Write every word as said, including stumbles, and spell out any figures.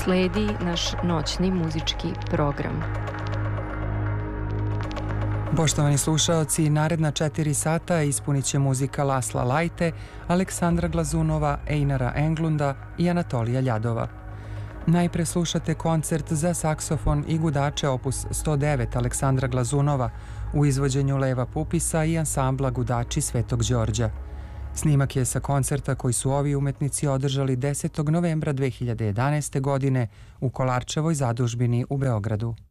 Sledi naš noćni muzički program. Poštovani slušaoci, naredna četiri sata ispunit će muzika Lasla Lajte, Aleksandra Glazunova, Einara Englunda i Anatolija Ljadova. Najpre slušate koncert za saksofon i gudače opus sto devet Aleksandra Glazunova u izvođenju Leva Pupisa i ansambla Gudači Svetog Đorđa. Snimak je sa koncerta koji su ovi umetnici održali desetog novembra dve hiljade jedanaeste godine u Kolarčevoj zadužbini u Beogradu.